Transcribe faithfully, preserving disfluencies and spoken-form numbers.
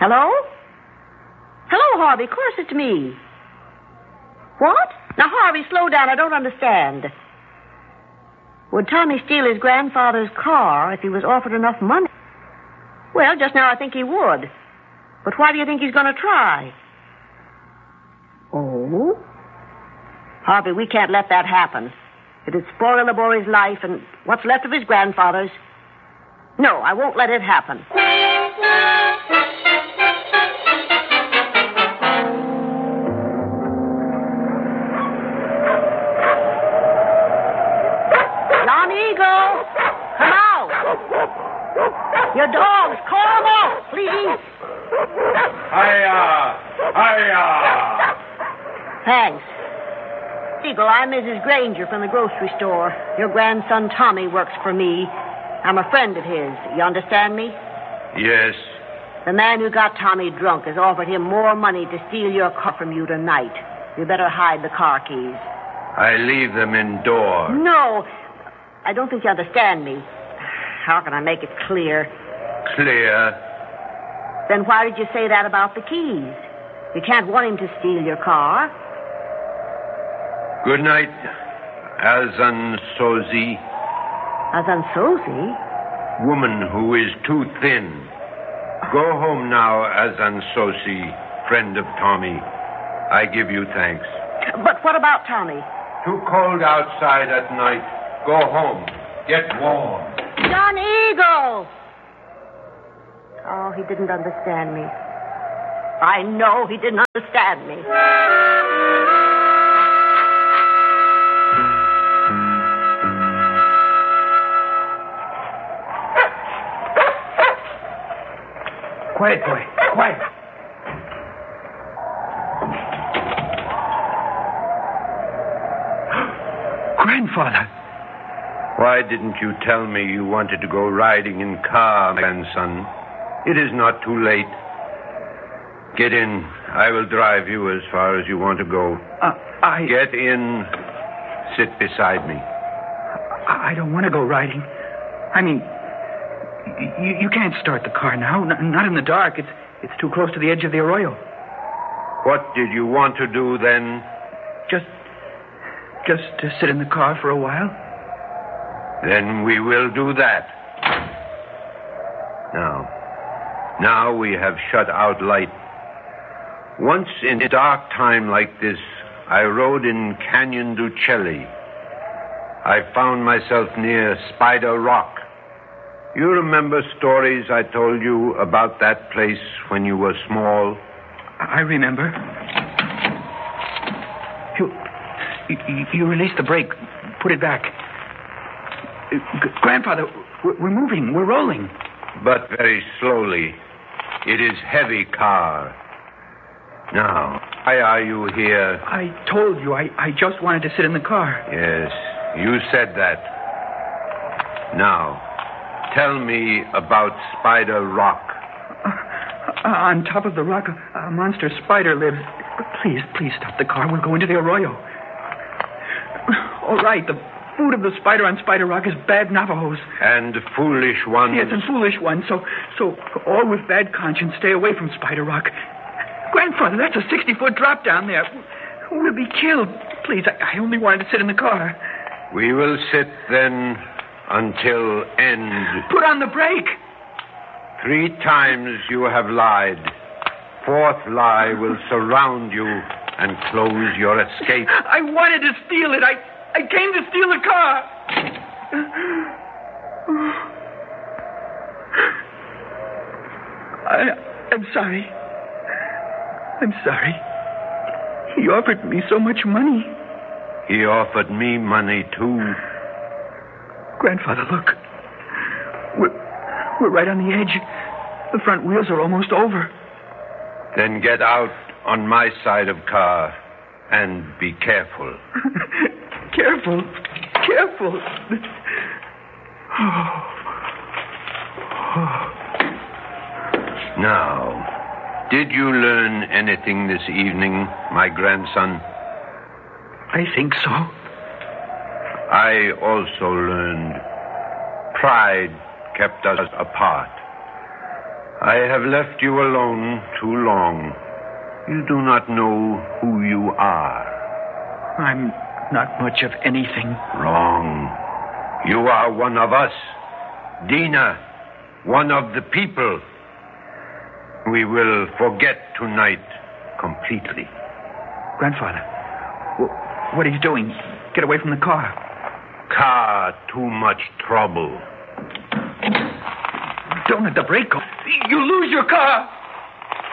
Hello? Hello, Harvey. Of course it's me. What? Now, Harvey, slow down. I don't understand. Would Tommy steal his grandfather's car if he was offered enough money? Well, just now I think he would. But why do you think he's going to try? Oh? Harvey, we can't let that happen. It'd spoil the boy's life and what's left of his grandfather's. No, I won't let it happen. John Eagle, come out. Your dogs, call them out, please. Hiya! Hiya! Thanks. Eagle, I'm Missus Granger from the grocery store. Your grandson Tommy works for me. I'm a friend of his. You understand me? Yes. The man who got Tommy drunk has offered him more money to steal your car from you tonight. You better hide the car keys. I leave them indoors. No. I don't think you understand me. How can I make it clear? Clear? Then why did you say that about the keys? You can't want him to steal your car. Good night, Azan Sozi. Azan Sozi? Woman who is too thin. Go home now, Azan Sozi, friend of Tommy. I give you thanks. But what about Tommy? Too cold outside at night. Go home. Get warm. John Eagle! Oh, he didn't understand me. I know he didn't understand me. Quiet, boy. Quiet. Grandfather. Why didn't you tell me you wanted to go riding in car, grandson? It is not too late. Get in. I will drive you as far as you want to go. Uh, I... Get in. Sit beside me. I, I don't want to go riding. I mean, you, you can't start the car now. N- not in the dark. It's, it's too close to the edge of the arroyo. What did you want to do then? Just... Just to sit in the car for a while. Then we will do that. Now, now we have shut out light. Once in a dark time like this, I rode in Canyon du Celli. I found myself near Spider Rock. You remember stories I told you about that place when you were small? I remember. You, you, you released the brake. Put it back. G- Grandfather, we're, we're moving. We're rolling. But very slowly. It is heavy car. Now, why are you here? I told you. I, I just wanted to sit in the car. Yes, you said that. Now, tell me about Spider Rock. Uh, uh, on top of the rock, a, a monster spider lives. Please, please stop the car. We'll go into the arroyo. All right, the food of the spider on Spider Rock is bad Navajos. And foolish ones. Yes, and foolish ones. So, so all with bad conscience stay away from Spider Rock. Grandfather, that's a sixty-foot drop down there. We'll be killed. Please, I, I only wanted to sit in the car. We will sit then until end. Put on the brake. Three times you have lied. Fourth lie will surround you and close your escape. I wanted to steal it. I, I came to steal the car. I, I'm sorry. I'm sorry. He offered me so much money. He offered me money, too. Grandfather, look. We're, we're right on the edge. The front wheels are almost over. Then get out on my side of car and be careful. Careful. Careful. Now, did you learn anything this evening, my grandson? I think so. I also learned pride kept us apart. I have left you alone too long. You do not know who you are. I'm not much of anything. Wrong. You are one of us. Dina, one of the people. We will forget tonight completely. Grandfather, wh- what are you doing? Get away from the car. Car, too much trouble. Don't let the brake go. You lose your car.